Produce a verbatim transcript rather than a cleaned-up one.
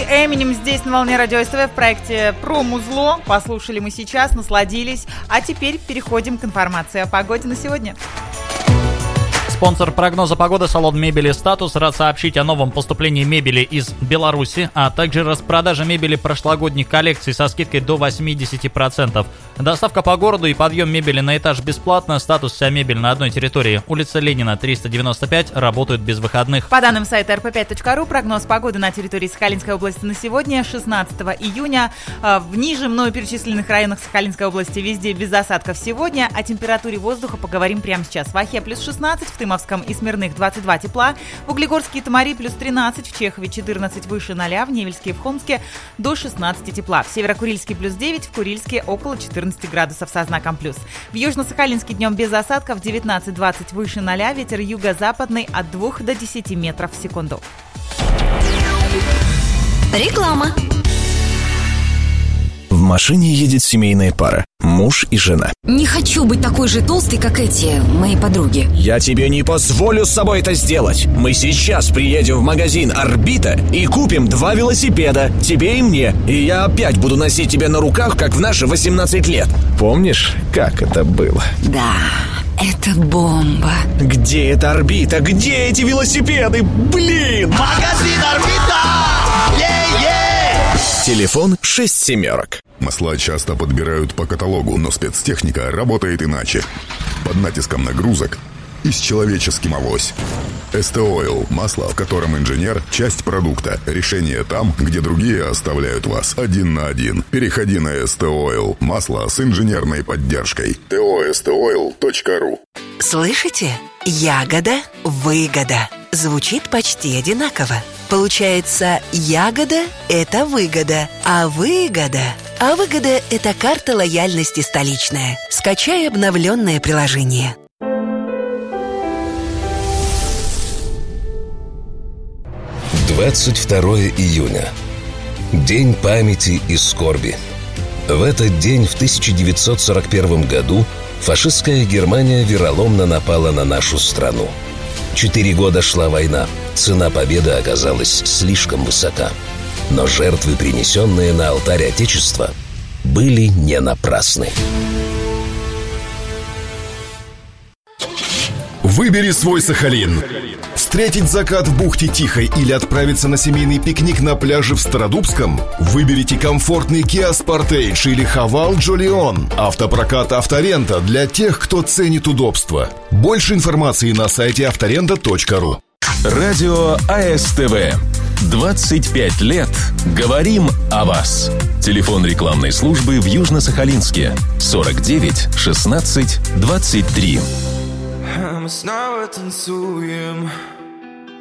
Эминем здесь на волне Радио СТВ в проекте «Про музло». Послушали мы сейчас, насладились. А теперь переходим к информации о погоде на сегодня. Спонсор прогноза погоды — салон мебели «Статус» рад сообщить о новом поступлении мебели из Беларуси, а также распродаже мебели прошлогодних коллекций со скидкой до восемьдесят процентов. Доставка по городу и подъем мебели на этаж бесплатно. «Статус» — вся мебель на одной территории. Улица Ленина, триста девяносто пять, работают без выходных. По данным сайта эр пэ пять точка ру, прогноз погоды на территории Сахалинской области на сегодня, шестнадцатого июня. В ниже мною перечисленных районах Сахалинской области везде без осадков сегодня. О температуре воздуха поговорим прямо сейчас. В Ахе плюс шестнадцать, в Тымовском и Смирных двадцать два тепла, в Углегорске и Томари плюс тринадцать, в Чехове четырнадцать выше ноля, в Невельске и в Хомске до шестнадцати тепла, в Северокурильске плюс девять, в Курильске около четырнадцати градусов со знаком плюс. В Южно-Сахалинске днем без осадков, девятнадцать-двадцать выше ноля, ветер юго-западный от двух до десяти метров в секунду. Реклама. В машине едет семейная пара, муж и жена. Не хочу быть такой же толстой, как эти мои подруги. Я тебе не позволю с собой это сделать. Мы сейчас приедем в магазин «Орбита» и купим два велосипеда, тебе и мне. И я опять буду носить тебя на руках, как в наши восемнадцать лет. Помнишь, как это было? Да, это бомба. Где эта «Орбита»? Где эти велосипеды? Блин! Магазин «Орбита»! Телефон шесть семерок. Масла часто подбирают по каталогу, но спецтехника работает иначе. Под натиском нагрузок и с человеческим авось. СТОИЛ – масло, в котором инженер – часть продукта. Решение там, где другие оставляют вас один на один. Переходи на СТОИЛ – масло с инженерной поддержкой. тэ о эс тэ о ил точка ру. Слышите? Ягода – выгода. Звучит почти одинаково. Получается, ягода – это выгода, а выгода… А выгода – это карта лояльности столичная. Скачай обновленное приложение. двадцать второго июня. День памяти и скорби. В этот день в тысяча девятьсот сорок первом году фашистская Германия вероломно напала на нашу страну. Четыре года шла война. Цена победы оказалась слишком высока. Но жертвы, принесенные на алтарь Отечества, были не напрасны. Выбери свой Сахалин. Встретить закат в бухте Тихой или отправиться на семейный пикник на пляже в Стародубском? Выберите комфортный Kia Sportage или Haval Jolion. Автопрокат «Авторента» для тех, кто ценит удобство. Больше информации на сайте авторента точка ру. Радио АСТВ. двадцать пять лет. Говорим о вас. Телефон рекламной службы в Южно-Сахалинске. сорок девять шестнадцать двадцать три. Мы снова танцуем.